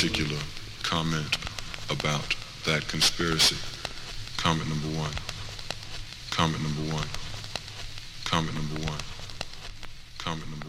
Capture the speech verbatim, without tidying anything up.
particular comment about that conspiracy. Comment number one. Comment number one. Comment number one. Comment number one.